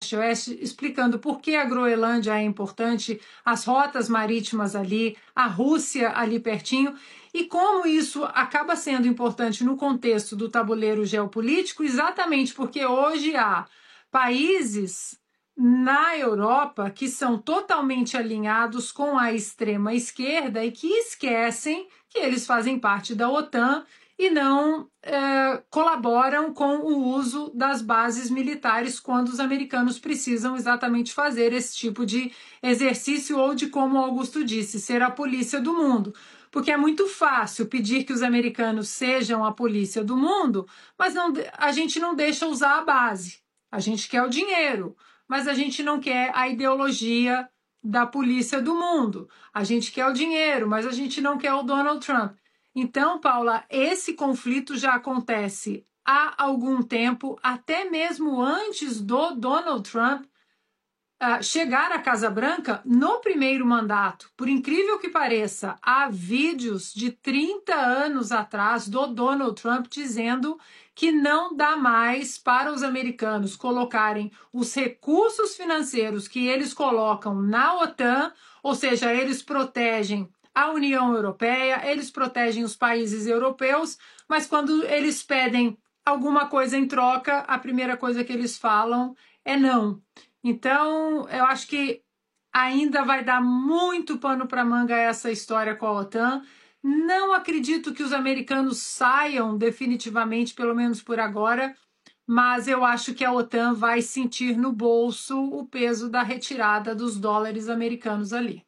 leste-oeste, explicando por que a Groenlândia é importante, as rotas marítimas ali, a Rússia ali pertinho, e como isso acaba sendo importante no contexto do tabuleiro geopolítico, exatamente porque hoje há países na Europa que são totalmente alinhados com a extrema esquerda e que esquecem que eles fazem parte da OTAN e não colaboram com o uso das bases militares quando os americanos precisam exatamente fazer esse tipo de exercício ou de, como Augusto disse, ser a polícia do mundo. Porque é muito fácil pedir que os americanos sejam a polícia do mundo, mas a gente não deixa usar a base. A gente quer o dinheiro, mas a gente não quer a ideologia da polícia do mundo. A gente quer o dinheiro, mas a gente não quer o Donald Trump. Então, Paula, esse conflito já acontece há algum tempo, até mesmo antes do Donald Trump chegar à Casa Branca no primeiro mandato. Por incrível que pareça, há vídeos de 30 anos atrás do Donald Trump dizendo que não dá mais para os americanos colocarem os recursos financeiros que eles colocam na OTAN, ou seja, eles protegem a União Europeia, eles protegem os países europeus, mas quando eles pedem alguma coisa em troca, a primeira coisa que eles falam é não. Então, eu acho que ainda vai dar muito pano para manga essa história com a OTAN. Não acredito que os americanos saiam definitivamente, pelo menos por agora, mas eu acho que a OTAN vai sentir no bolso o peso da retirada dos dólares americanos ali.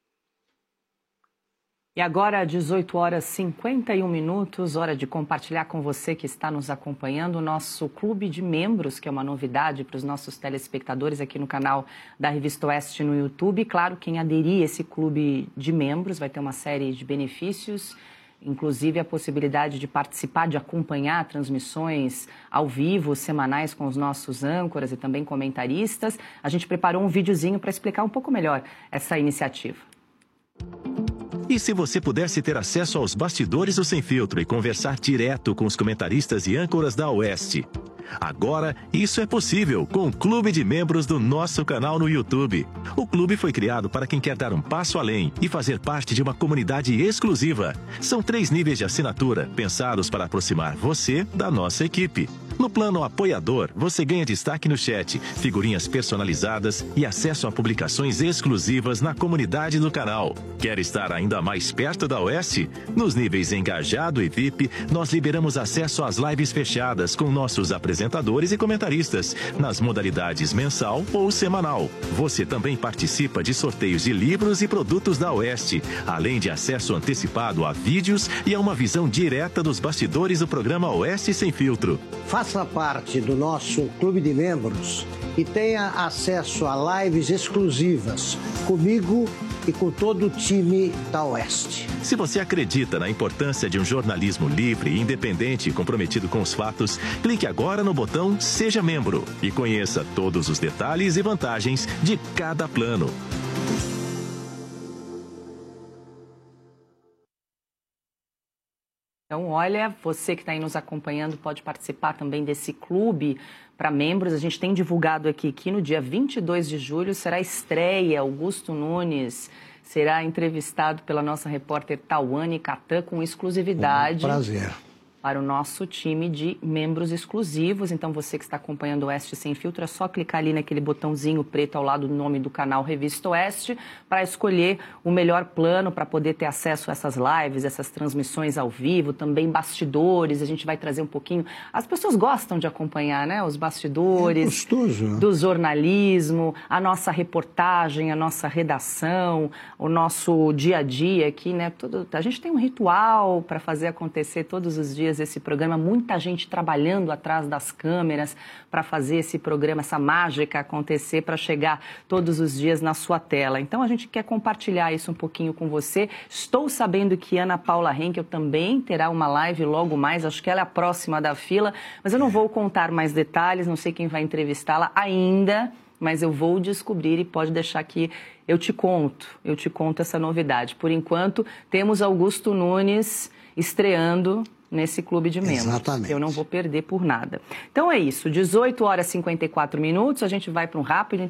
E agora, 18 horas e 51 minutos, hora de compartilhar com você que está nos acompanhando o nosso clube de membros, que é uma novidade para os nossos telespectadores aqui no canal da Revista Oeste no YouTube. Claro, quem aderir a esse clube de membros vai ter uma série de benefícios, inclusive a possibilidade de participar, de acompanhar transmissões ao vivo, semanais com os nossos âncoras e também comentaristas. A gente preparou um videozinho para explicar um pouco melhor essa iniciativa. E se você pudesse ter acesso aos bastidores do Sem Filtro e conversar direto com os comentaristas e âncoras da Oeste? Agora, isso é possível com o Clube de Membros do nosso canal no YouTube. O clube foi criado para quem quer dar um passo além e fazer parte de uma comunidade exclusiva. São 3 níveis de assinatura, pensados para aproximar você da nossa equipe. No plano apoiador, você ganha destaque no chat, figurinhas personalizadas e acesso a publicações exclusivas na comunidade do canal. Quer estar ainda mais perto da Oeste? Nos níveis Engajado e VIP, nós liberamos acesso às lives fechadas com nossos apresentadores e comentaristas, nas modalidades mensal ou semanal. Você também participa de sorteios de livros e produtos da Oeste, além de acesso antecipado a vídeos e a uma visão direta dos bastidores do programa Oeste Sem Filtro. Faça parte do nosso clube de membros e tenha acesso a lives exclusivas comigo e com todo o time da Oeste. Se você acredita na importância de um jornalismo livre, independente e comprometido com os fatos, clique agora no botão Seja Membro e conheça todos os detalhes e vantagens de cada plano. Então, olha, você que está aí nos acompanhando pode participar também desse clube para membros. A gente tem divulgado aqui que no dia 22 de julho será a estreia. Augusto Nunes será entrevistado pela nossa repórter Tawane Catan com exclusividade. Prazer. Para o nosso time de membros exclusivos. Então, você que está acompanhando o Oeste Sem Filtro, é só clicar ali naquele botãozinho preto ao lado do nome do canal Revista Oeste para escolher o melhor plano para poder ter acesso a essas lives, essas transmissões ao vivo, também bastidores. A gente vai trazer um pouquinho... As pessoas gostam de acompanhar, né? Os bastidores do jornalismo, a nossa reportagem, a nossa redação, o nosso dia a dia aqui, né? A gente tem um ritual para fazer acontecer todos os dias esse programa, muita gente trabalhando atrás das câmeras para fazer esse programa, essa mágica acontecer, para chegar todos os dias na sua tela. Então, a gente quer compartilhar isso um pouquinho com você. Estou sabendo que Ana Paula Henkel também terá uma live logo mais, acho que ela é a próxima da fila, mas eu não vou contar mais detalhes, não sei quem vai entrevistá-la ainda, mas eu vou descobrir e pode deixar que eu te conto essa novidade. Por enquanto, temos Augusto Nunes estreando nesse clube de membros. Exatamente. Eu não vou perder por nada. Então é isso, 18 horas e 54 minutos, a gente vai para um rápido